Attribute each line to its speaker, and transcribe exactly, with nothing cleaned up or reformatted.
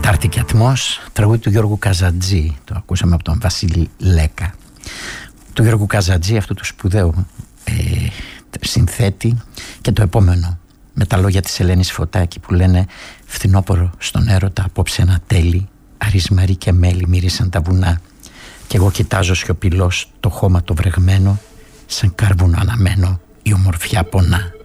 Speaker 1: Τετάρτη και ατμός, τραγούδι του Γιώργου Καζατζή. Το ακούσαμε από τον Βασίλη Λέκα. Του Γιώργου Καζατζή, αυτού του σπουδαίου ε, συνθέτη. Και το επόμενο, με τα λόγια της Ελένης Φωτάκη που λένε «Φθινόπορο στον έρωτα απόψε ένα τέλει, αρισμαρί και μέλι μύρισαν τα βουνά. Κι εγώ κοιτάζω σιωπηλός το χώμα το βρεγμένο, σαν κάρβουνο αναμένο η ομορφιά πονά».